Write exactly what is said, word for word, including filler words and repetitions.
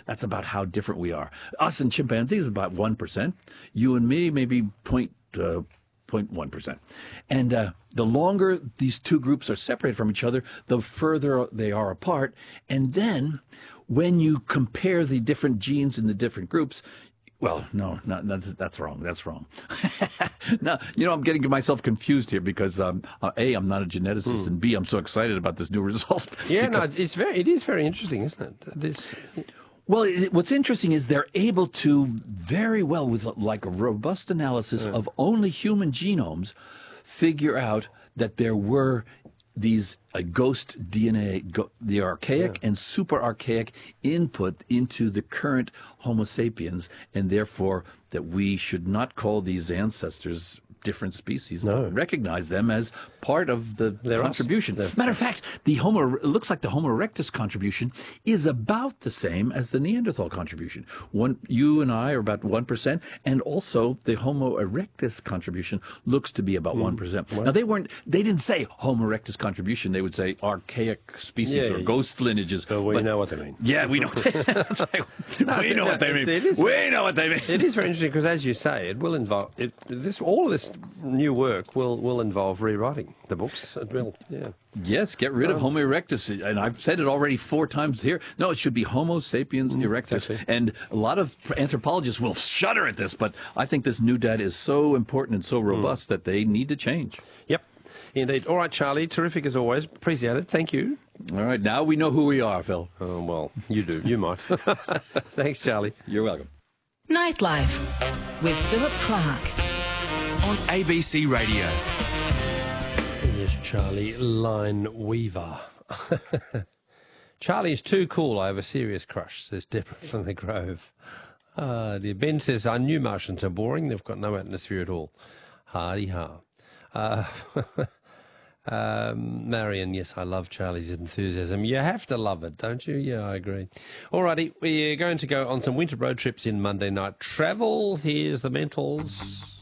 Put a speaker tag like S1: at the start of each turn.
S1: That's about how different we are. Us and chimpanzees about one percent. You and me maybe point. Uh, zero point one percent. And uh, the longer these two groups are separated from each other, the further they are apart. And then when you compare the different genes in the different groups, well, no, no, that's, that's wrong. That's wrong. Now, you know, I'm getting myself confused here because, um, uh, A, I'm not a geneticist, mm. and B, I'm so excited about this new result.
S2: Yeah, no, it's very, it is very interesting, isn't it? It is...
S1: Well, it, what's interesting is they're able to very well, with like a robust analysis
S2: yeah.
S1: of only human genomes, figure out that there were these uh, ghost D N A, go, the archaic yeah. and super archaic input into the current Homo sapiens, and therefore that we should not call these ancestors different species,
S2: no.
S1: recognize them as part of the
S2: They're
S1: contribution.
S2: Us.
S1: Matter of fact, the Homo, it looks like the Homo erectus contribution is about the same as the Neanderthal contribution. One, you and I are about one percent, and also the Homo erectus contribution looks to be about mm. one percent. Now, they weren't, they didn't say Homo erectus contribution, they would say archaic species yeah, or yeah. ghost lineages.
S2: So we
S1: but,
S2: know what they mean.
S1: Yeah, we know what they, like, no, we know no, what they mean. It is, we know what they mean.
S2: It is very interesting because, as you say, it will involve, it, this, all of this new work will, will involve rewriting the books. It will, yeah.
S1: Yes, get rid of um, Homo erectus. And I've said it already four times here. No, it should be Homo sapiens erectus. Exactly. And a lot of anthropologists will shudder at this, but I think this new data is so important and so robust mm. that they need to change.
S2: Yep, indeed. All right, Charlie, terrific as always. Appreciate it. Thank you.
S1: All right, now we know who we are, Phil.
S2: Oh, well, you do. You might. Thanks, Charlie.
S1: You're welcome.
S3: Nightlife with Philip Clark on A B C Radio.
S2: Here's Charlie Line Weaver. Charlie's too cool. I have a serious crush, says Deborah from the Grove. Uh, dear Ben says, I knew Martians are boring. They've got no atmosphere at all. Hardy ha. Uh, um, Marion, yes, I love Charlie's enthusiasm. You have to love it, don't you? Yeah, I agree. Alrighty, we're going to go on some winter road trips in Monday night travel. Here's the Mentals.